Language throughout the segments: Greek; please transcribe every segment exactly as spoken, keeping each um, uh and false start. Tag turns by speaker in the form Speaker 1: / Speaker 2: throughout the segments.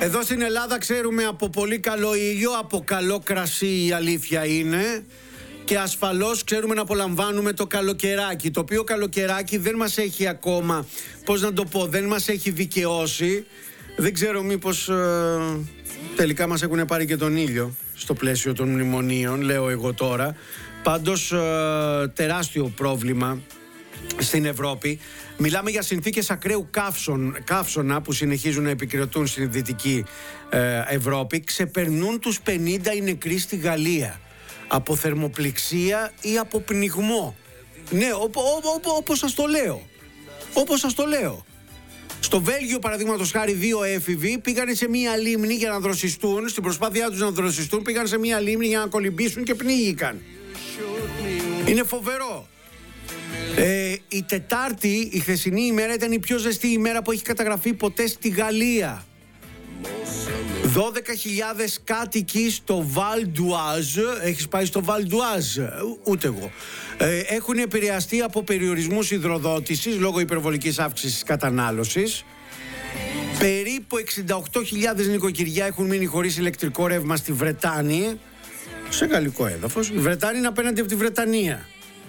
Speaker 1: Εδώ στην Ελλάδα ξέρουμε από πολύ καλό ήλιο, από καλό κρασί, η αλήθεια είναι. Και ασφαλώς ξέρουμε να απολαμβάνουμε το καλοκαιράκι. Το οποίο καλοκαιράκι δεν μας έχει ακόμα, πώς να το πω, δεν μας έχει δικαιώσει. Δεν ξέρω μήπως ε, τελικά μας έχουν πάρει και τον ήλιο στο πλαίσιο των μνημονίων, λέω εγώ τώρα. Πάντως ε, τεράστιο πρόβλημα στην Ευρώπη. Μιλάμε για συνθήκες ακραίου καύσων, καύσωνα που συνεχίζουν να επικρατούν στην Δυτική ε, Ευρώπη. Ξεπερνούν τους πενήντα οι νεκροί στη Γαλλία. Από θερμοπληξία ή από πνιγμό. Ναι, όπως σας το λέω. Όπως σας το λέω. Στο Βέλγιο, παραδείγματος χάρη, δύο έφηβοι πήγαν σε μία λίμνη για να δροσιστούν. Στην προσπάθειά τους να δροσιστούν, πήγαν σε μία λίμνη για να κολυμπήσουν και πνίγηκαν. Είναι φοβερό. Ε, η Τετάρτη, η χθεσινή ημέρα, ήταν η πιο ζεστή ημέρα που έχει καταγραφεί ποτέ στη Γαλλία. δώδεκα χιλιάδες κάτοικοι στο Val d'Oise. Έχεις πάει στο Val d'Oise? Ούτε εγώ. ε, Έχουν επηρεαστεί από περιορισμούς υδροδότησης λόγω υπερβολικής αύξησης κατανάλωσης. Περίπου εξήντα οκτώ χιλιάδες νοικοκυριά έχουν μείνει χωρίς ηλεκτρικό ρεύμα στη Βρετάνη. Σε γαλλικό έδαφος. Η Βρετάνη είναι απέναντι από τη Βρετανία.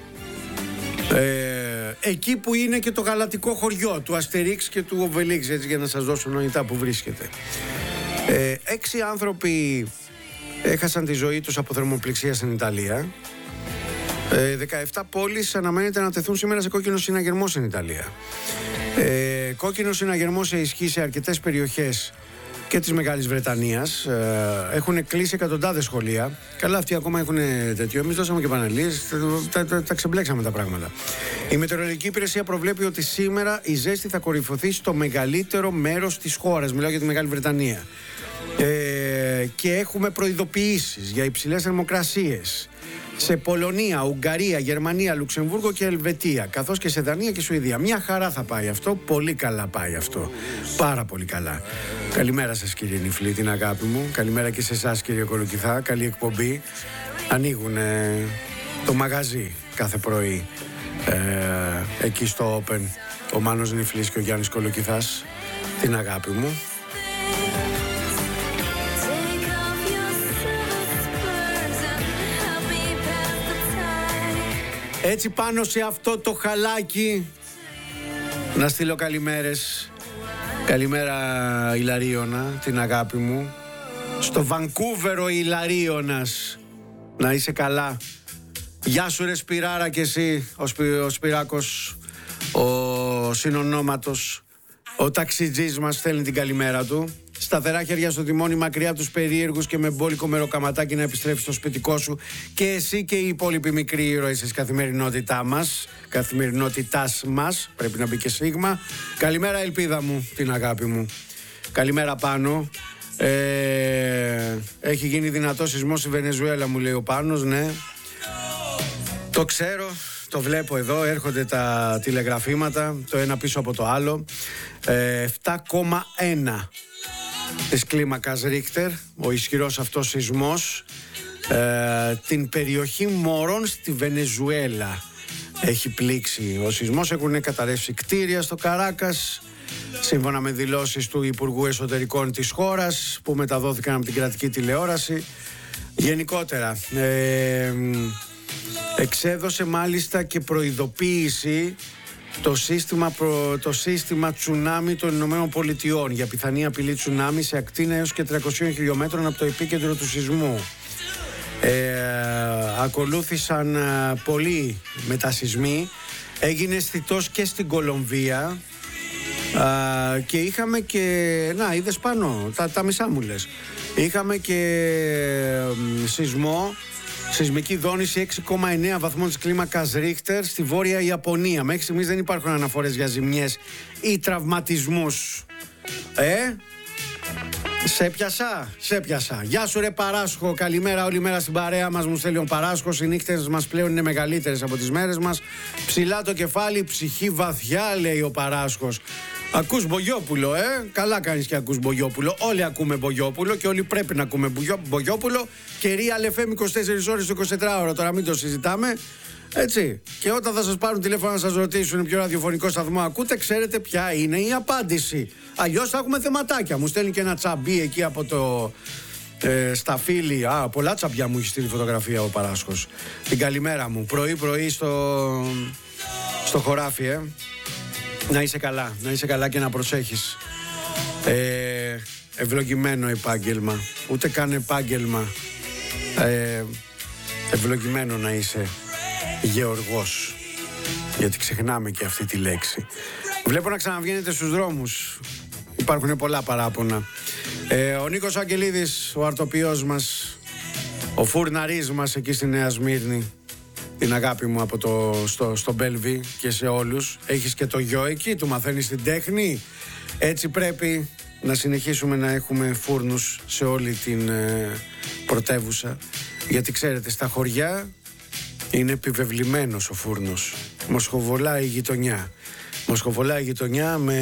Speaker 1: ε, Εκεί που είναι και το γαλατικό χωριό του Αστερίξ και του Οβελίξ, έτσι, για να σας δώσω νοητά που βρίσκεται. Ε, έξι άνθρωποι έχασαν τη ζωή τους από θερμοπληξία στην Ιταλία. ε, δεκαεπτά πόλεις αναμένεται να τεθούν σήμερα σε κόκκινο συναγερμό στην Ιταλία. ε, Κόκκινο συναγερμό σε ισχύ σε αρκετές περιοχές και της Μεγάλης Βρετανίας. ε, Έχουν κλείσει εκατοντάδες σχολεία. Καλά, αυτοί ακόμα έχουν τέτοιο. Εμείς δώσαμε και πανελλήνιες. Τα, τα, τα ξεμπλέξαμε τα πράγματα. Η Μετεωρολογική Υπηρεσία προβλέπει ότι σήμερα η ζέστη θα κορυφωθεί στο μεγαλύτερο μέρος της χώρας. Μιλάω για τη Μεγάλη Βρετανία. Ε, και έχουμε προειδοποιήσεις για υψηλές θερμοκρασίες σε Πολωνία, Ουγγαρία, Γερμανία, Λουξεμβούργο και Ελβετία, καθώς και σε Δανία και Σουηδία. Μια χαρά θα πάει αυτό, πολύ καλά πάει αυτό. Πάρα πολύ καλά. Καλημέρα σας, κύριε Νιφλή, την αγάπη μου. Καλημέρα και σε εσάς, κύριε Κολοκυθά. Καλή εκπομπή. Ανοίγουν ε, το μαγαζί κάθε πρωί ε, εκεί στο Open ο Μάνος Νιφλής και ο Γιάννης Κολοκυθάς. Την αγάπη μου. Έτσι πάνω σε αυτό το χαλάκι να στείλω καλημέρες. Καλημέρα, Ηλαρίωνα, την αγάπη μου. Στο Βανκούβερο, Ηλαρίωνας. Να είσαι καλά. Γεια σου ρε Σπυράρα και εσύ, ο, Σπυ, ο Σπυράκος, ο συνονόματος, ο ταξιτζής μας στέλνει την καλημέρα του. Σταθερά χέρια στο τιμόνι, μακριά από τους περίεργους και με μπόλικο μεροκαματάκι να επιστρέφεις στο σπιτικό σου. Και εσύ και οι υπόλοιποι μικροί ήρωες της καθημερινότητά μας, καθημερινότητάς μας, πρέπει να μπει και σίγμα. Καλημέρα, ελπίδα μου, την αγάπη μου. Καλημέρα, Πάνο. Ε, έχει γίνει δυνατό σεισμό στη Βενεζουέλα, μου λέει ο Πάνος, ναι. Το ξέρω, το βλέπω εδώ, έρχονται τα τηλεγραφήματα, το ένα πίσω από το άλλο. ε, επτά κόμμα ένα της κλίμακας Ρίχτερ, ο ισχυρός αυτός σεισμός. ε, την περιοχή Μωρών στη Βενεζουέλα έχει πλήξει ο σεισμός. Έχουν καταρρεύσει κτίρια στο Καράκας, σύμφωνα με δηλώσεις του Υπουργού Εσωτερικών της χώρας που μεταδόθηκαν από την κρατική τηλεόραση. Γενικότερα ε, εξέδωσε μάλιστα και προειδοποίηση το σύστημα, προ, το σύστημα τσουνάμι των Ηνωμένων Πολιτειών για πιθανή απειλή τσουνάμι σε ακτίνα έως και τριακοσίων χιλιόμετρων από το επίκεντρο του σεισμού. Ε, ακολούθησαν α, πολλοί μετασεισμοί. Έγινε αισθητός και στην Κολομβία. Α, και είχαμε και... Να, είδες πάνω, τα, τα μισά μου λες. Είχαμε και ε, σεισμό, σεισμική δόνηση έξι κόμμα εννέα βαθμών της κλίμακας Ρίχτερ στη Βόρεια Ιαπωνία. Μέχρι στιγμής δεν υπάρχουν αναφορές για ζημιές ή τραυματισμούς. Ε, σε πιασά, σε πιασά. Γεια σου ρε Παράσχο, καλημέρα όλη μέρα στην παρέα μας, μου στέλνει ο Παράσχος. Οι νύχτες μας πλέον είναι μεγαλύτερες από τις μέρες μας. Ψηλά το κεφάλι, ψυχή βαθιά, λέει ο Παράσχος. Ακούς Μπογιόπουλο, ε, καλά κάνεις και ακούς Μπογιόπουλο. Όλοι ακούμε Μπογιόπουλο και όλοι πρέπει να ακούμε Μπογιόπουλο. Και Real εφ εμ είκοσι τέσσερις ώρες το εικοσιτετράωρο, τώρα μην το συζητάμε. Έτσι. Και όταν θα σας πάρουν τηλέφωνο να σας ρωτήσουν ποιο ραδιοφωνικό σταθμό ακούτε, ξέρετε ποια είναι η απάντηση. Αλλιώς θα έχουμε θεματάκια. Μου στέλνει και ένα τσαμπί εκεί από το ε, σταφύλι. Α, πολλά τσαμπιά μου έχει στείλει φωτογραφία ο Παράσχος. Την καλημέρα μου. Πρωί-πρωί στο, στο χωράφι, ε. Να είσαι καλά. Να είσαι καλά και να προσέχεις. Ε, ευλογημένο επάγγελμα. Ούτε καν επάγγελμα. Ε, ευλογημένο να είσαι γεωργός, γιατί ξεχνάμε και αυτή τη λέξη. Βλέπω να ξαναβγαίνετε στους δρόμους. Υπάρχουν πολλά παράπονα. ε, Ο Νίκος Αγγελίδης, ο αρτοποιός μας, ο φουρναρής μας εκεί στη Νέα Σμύρνη, την αγάπη μου από το, στο, στο Μπέλβι και σε όλους. Έχεις και το γιο εκεί, του μαθαίνεις την τέχνη. Έτσι πρέπει να συνεχίσουμε να έχουμε φούρνους σε όλη την ε, πρωτεύουσα, γιατί ξέρετε, στα χωριά είναι επιβεβλημένος ο φούρνος. Μοσχοβολάει η γειτονιά. Μοσχοβολάει η γειτονιά με...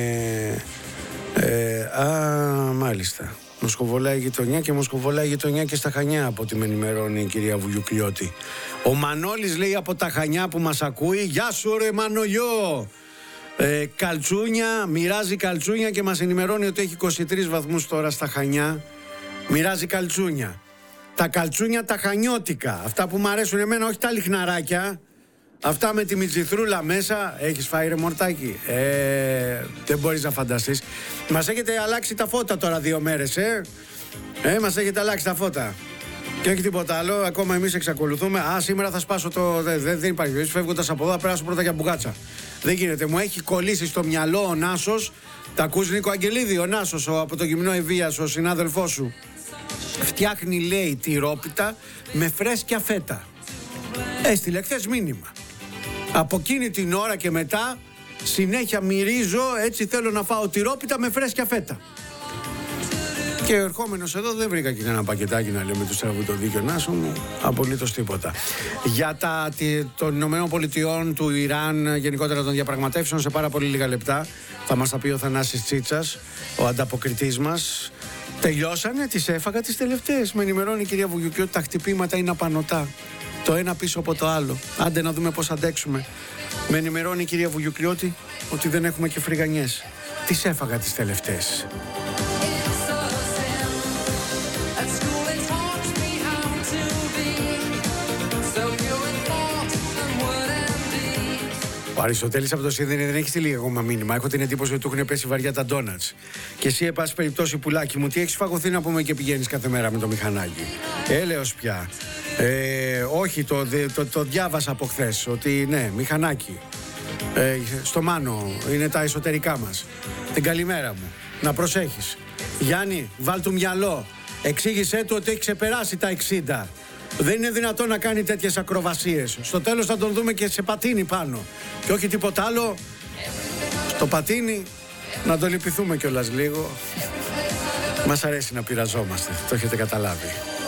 Speaker 1: Ε, α, μάλιστα. Μοσχοβολάει η γειτονιά και μοσχοβολάει η γειτονιά και στα Χανιά, από ό,τι με ενημερώνει η κυρία Βουγιουκλιώτη. Ο Μανώλης λέει από τα Χανιά που μας ακούει. Γεια σου ρε Μανολιό! Ε, καλτσούνια, μοιράζει καλτσούνια και μας ενημερώνει ότι έχει είκοσι τρεις βαθμούς τώρα στα Χανιά. Μοιράζει καλτσούνια. Τα καλτσούνια τα χανιώτικα. Αυτά που μου αρέσουν εμένα, όχι τα λιχναράκια. Αυτά με τη μιτζιθρούλα μέσα. Έχεις φάει ρε μορτάκι? Ε, δεν μπορείς να φανταστείς. Μας έχετε αλλάξει τα φώτα τώρα δύο μέρες, ε. Ε, μας έχετε αλλάξει τα φώτα. Και όχι τίποτα άλλο, ακόμα εμείς εξακολουθούμε. Α, σήμερα θα σπάσω το... Δεν, δεν, δεν υπάρχει. Φεύγοντας από εδώ θα περάσω πρώτα για μπουγάτσα. Δεν γίνεται. Μου έχει κολλήσει στο μυαλό ο Νάσος. Τα ακούς, Νίκο Αγγελίδη? Ο Νάσος, ο, από το γυμνό Ευβίας, ο συνάδελφός σου. Φτιάχνει, λέει, τυρόπιτα με φρέσκια φέτα. Έστειλε χθες μήνυμα. Από εκείνη την ώρα και μετά συνέχεια μυρίζω, έτσι θέλω να φάω τυρόπιτα με φρέσκια φέτα. Και ερχόμενος εδώ δεν βρήκα και κανένα πακετάκι να λέω με τους τραγουδοδίκιο Νάσο μου. Απολύτως τίποτα. Για τα των Ηνωμένων Πολιτειών, του Ιράν, γενικότερα των διαπραγματεύσεων, σε πάρα πολύ λίγα λεπτά θα μας τα πει ο Θανάσης Τσίτσας, ο ανταποκριτής μας. Τελειώσανε, τις έφαγα τις τελευταίες. Με ενημερώνει η κυρία Βουγιουκιώτη ότι τα χτυπήματα είναι απανωτά. Το ένα πίσω από το άλλο. Άντε να δούμε πώς αντέξουμε. Με ενημερώνει η κυρία Βουγιουκλιώτη ότι δεν έχουμε και φρυγανιές. Τις έφαγα τις τελευταίες. Ο Αριστοτέλης από το Σίδνεϊ δεν έχει στείλει ακόμα μήνυμα. Έχω την εντύπωση ότι του έχουν πέσει βαριά τα ντόνατς. Και εσύ, εν πάση περιπτώσει, πουλάκι μου, τι έχεις φαγωθεί να πούμε και πηγαίνεις κάθε μέρα με το μηχανάκι? Έλεος πια. Ε, όχι, το, το, το διάβασα από χθες. Ότι ναι, μηχανάκι. Ε, στο Μάνο είναι τα εσωτερικά μας. Την καλημέρα μου. Να προσέχεις. Γιάννη, βάλ του μυαλό. Εξήγησέ του ότι έχει ξεπεράσει τα εξήντα. Δεν είναι δυνατόν να κάνει τέτοιες ακροβασίες. Στο τέλος θα τον δούμε και σε πατίνι πάνω. Και όχι τίποτα άλλο. Στο πατίνι να το λυπηθούμε κιόλας λίγο. Μας αρέσει να πειραζόμαστε. Το έχετε καταλάβει.